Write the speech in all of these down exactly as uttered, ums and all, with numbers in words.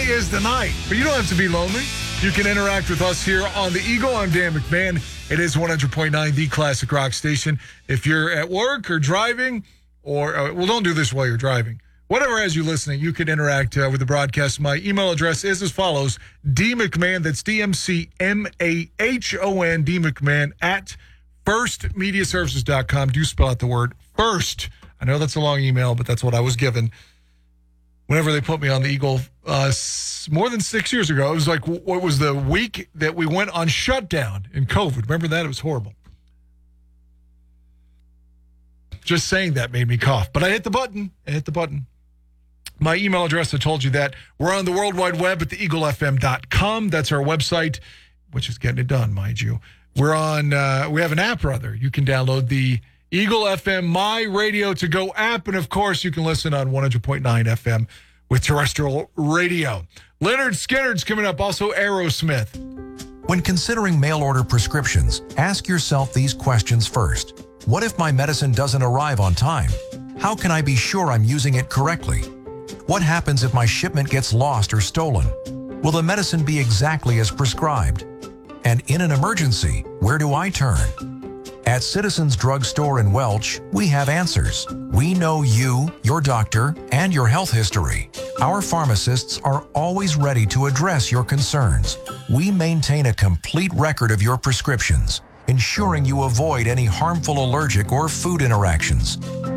lonely is the night. But you don't have to be lonely. You can interact with us here on The Eagle. I'm Dan McMahon. It is one hundred point nine, the classic rock station. If you're at work or driving, or, uh, well, don't do this while you're driving. Whatever has you listening, you can interact uh, with the broadcast. My email address is as follows, D McMahon, that's D M C M A H O N, D McMahon, at first media services dot com. Do spell out the word first. I know that's a long email, but that's what I was given. Whenever they put me on the Eagle uh, more than six years ago, it was like, what was the week that we went on shutdown in COVID? Remember that? It was horrible. Just saying that made me cough. But I hit the button. I hit the button. My email address, I told you that. We're on the World Wide Web at the eagle f m dot com. That's our website, which is getting it done, mind you. We're on, uh, we have an app, rather. You can download the Eagle F M My Radio to Go app. And, of course, you can listen on one hundred point nine F M with terrestrial radio. Leonard Skinner's coming up, also Aerosmith. When considering mail-order prescriptions, ask yourself these questions first. What if my medicine doesn't arrive on time? How can I be sure I'm using it correctly? What happens if my shipment gets lost or stolen? Will the medicine be exactly as prescribed? And in an emergency, where do I turn? At Citizens Drug Store in Welch, we have answers. We know you, your doctor, and your health history. Our pharmacists are always ready to address your concerns. We maintain a complete record of your prescriptions, ensuring you avoid any harmful allergic or food interactions.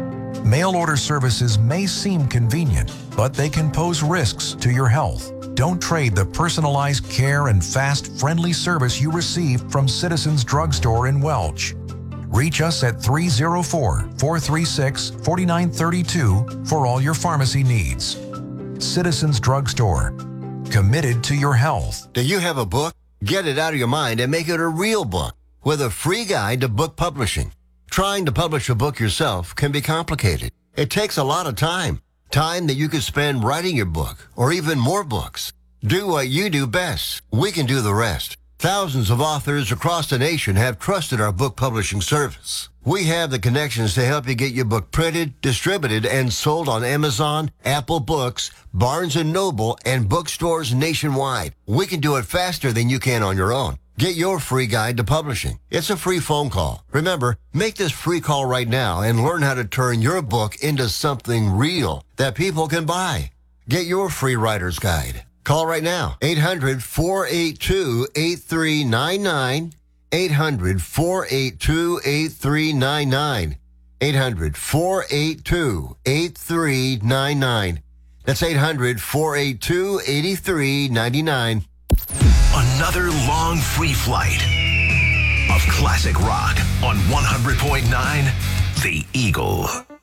Mail order services may seem convenient, but they can pose risks to your health. Don't trade the personalized care and fast, friendly service you receive from Citizens Drug Store in Welch. Reach us at three oh four, four three six, four nine three two for all your pharmacy needs. Citizens Drug Store. Committed to your health. Do you have a book? Get it out of your mind and make it a real book with a free guide to book publishing. Trying to publish a book yourself can be complicated. It takes a lot of time. Time that you could spend writing your book or even more books. Do what you do best. We can do the rest. Thousands of authors across the nation have trusted our book publishing service. We have the connections to help you get your book printed, distributed, and sold on Amazon, Apple Books, Barnes and Noble, and bookstores nationwide. We can do it faster than you can on your own. Get your free guide to publishing. It's a free phone call. Remember, make this free call right now and learn how to turn your book into something real that people can buy. Get your free writer's guide. Call right now, eight hundred, four eight two, eight three nine nine, eight hundred, four eight two, eight three nine nine, eight hundred, four eight two, eight three nine nine. That's eight hundred, four eight two, eight three nine nine. Another long free flight of classic rock on one hundred point nine The Eagle.